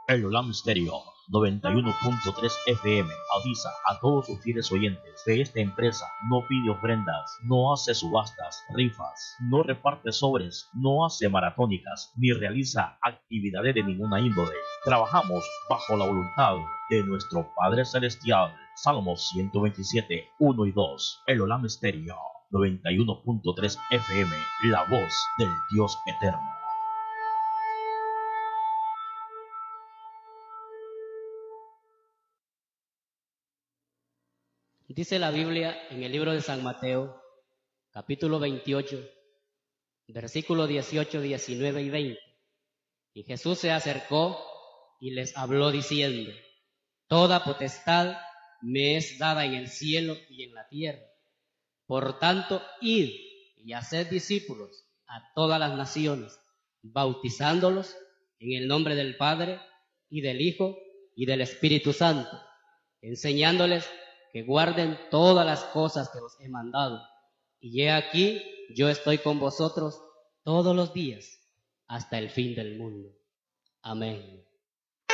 El Olam Stereo 91.3 FM avisa a todos sus fieles oyentes que esta empresa no pide ofrendas, no hace subastas, rifas, no reparte sobres, no hace maratónicas, ni realiza actividades de ninguna índole. Trabajamos bajo la voluntad de nuestro Padre Celestial. Salmos 127, 1 y 2. El Olam Stereo 91.3 FM, la voz del Dios eterno. Dice la Biblia en el libro de San Mateo, capítulo 28, versículos 18, 19 y 20. Y Jesús se acercó y les habló diciendo: Toda potestad me es dada en el cielo y en la tierra. Por tanto, id y haced discípulos a todas las naciones, bautizándolos en el nombre del Padre y del Hijo y del Espíritu Santo, enseñándoles que guarden todas las cosas que os he mandado. Y he aquí, yo estoy con vosotros todos los días, hasta el fin del mundo. Amén.